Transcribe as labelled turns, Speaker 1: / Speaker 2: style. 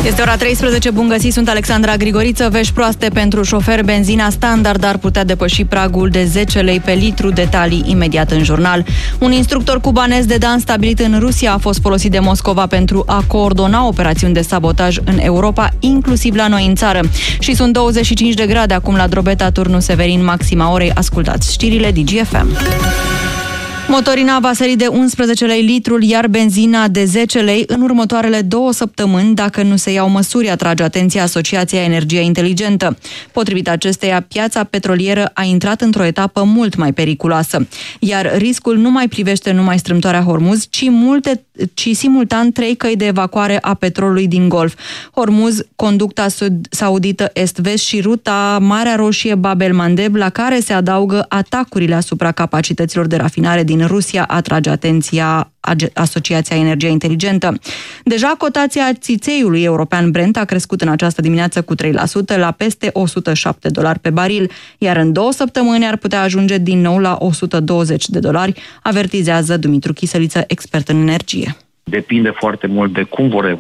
Speaker 1: Este ora 13, bun găsit, sunt Alexandra Grigoriță. Vești proaste pentru șoferi, benzina standard ar putea depăși pragul de 10 lei pe litru, detalii imediat în jurnal. Un instructor cubanez de dans stabilit în Rusia a fost folosit de Moscova pentru a coordona operațiuni de sabotaj în Europa, inclusiv la noi în țară. Și sunt 25 de grade acum la Drobeta, Turnu Severin, maxima orei. Ascultați știrile DGFM. Motorina va sări de 11 lei litrul, iar benzina de 10 lei în următoarele 2 săptămâni, dacă nu se iau măsuri, atrage atenția Asociația Energie Inteligentă. Potrivit acesteia, piața petrolieră a intrat într-o etapă mult mai periculoasă, iar riscul nu mai privește numai strâmtoarea Hormuz, ci simultan 3 căi de evacuare a petrolului din Golf: Hormuz, conducta saudită est-vest și ruta Marea Roșie Bab el-Mandeb, la care se adaugă atacurile asupra capacităților de rafinare din Rusia, atrage atenția Asociația Energie Inteligentă. Deja cotația țițeiului european Brent a crescut în această dimineață cu 3% la peste $107 pe baril, iar în 2 săptămâni ar putea ajunge din nou la $120, avertizează Dumitru Chisăliță, expert în energie.
Speaker 2: Depinde foarte mult de cum vor